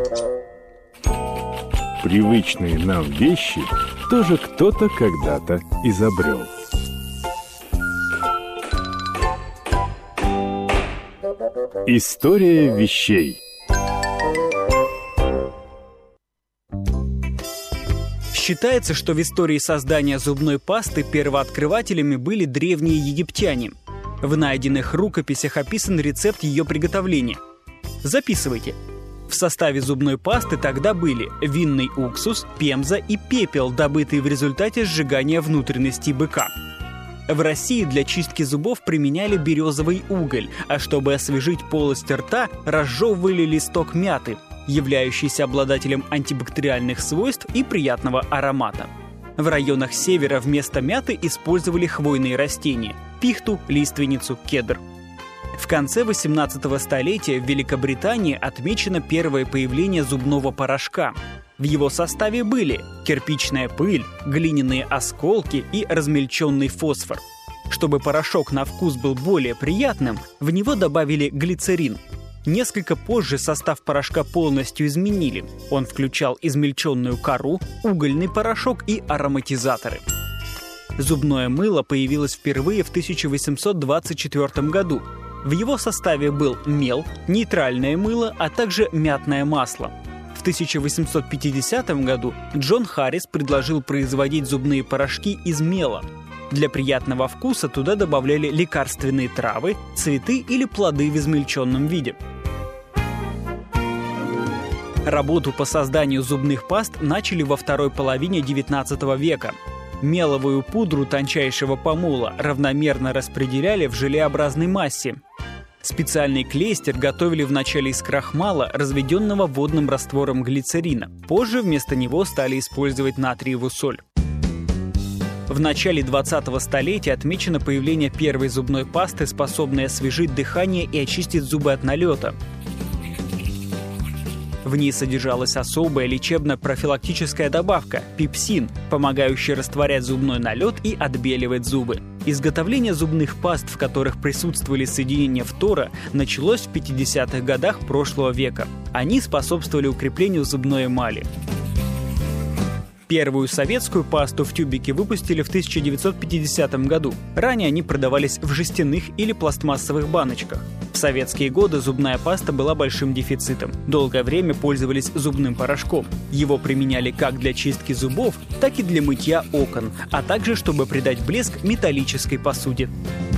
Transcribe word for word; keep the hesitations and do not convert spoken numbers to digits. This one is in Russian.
Привычные нам вещи тоже кто-то когда-то изобрел. История вещей. Считается, что в истории создания зубной пасты первооткрывателями были древние египтяне. В найденных рукописях описан рецепт ее приготовления. Записывайте. В составе зубной пасты тогда были винный уксус, пемза и пепел, добытые в результате сжигания внутренностей быка. В России для чистки зубов применяли березовый уголь, а чтобы освежить полость рта, разжевывали листок мяты, являющийся обладателем антибактериальных свойств и приятного аромата. В районах севера вместо мяты использовали хвойные растения – пихту, лиственницу, кедр. В конце восемнадцатого столетия в Великобритании отмечено первое появление зубного порошка. В его составе были кирпичная пыль, глиняные осколки и размельченный фосфор. Чтобы порошок на вкус был более приятным, в него добавили глицерин. Несколько позже состав порошка полностью изменили. Он включал измельченную кору, угольный порошок и ароматизаторы. Зубное мыло появилось впервые в тысяча восемьсот двадцать четвёртом году. В его составе был мел, нейтральное мыло, а также мятное масло. В тысяча восемьсот пятидесятом году Джон Харрис предложил производить зубные порошки из мела. Для приятного вкуса туда добавляли лекарственные травы, цветы или плоды в измельченном виде. Работу по созданию зубных паст начали во второй половине девятнадцатого века. Меловую пудру тончайшего помола равномерно распределяли в желеобразной массе. Специальный клейстер готовили вначале из крахмала, разведенного водным раствором глицерина. Позже вместо него стали использовать натриевую соль. В начале двадцатого столетия отмечено появление первой зубной пасты, способной освежить дыхание и очистить зубы от налета. В ней содержалась особая лечебно-профилактическая добавка – пепсин, помогающая растворять зубной налет и отбеливать зубы. Изготовление зубных паст, в которых присутствовали соединения фтора, началось в пятидесятых годах прошлого века. Они способствовали укреплению зубной эмали. Первую советскую пасту в тюбике выпустили в тысяча девятьсот пятидесятом году. Ранее они продавались в жестяных или пластмассовых баночках. В советские годы зубная паста была большим дефицитом. Долгое время пользовались зубным порошком. Его применяли как для чистки зубов, так и для мытья окон, а также чтобы придать блеск металлической посуде.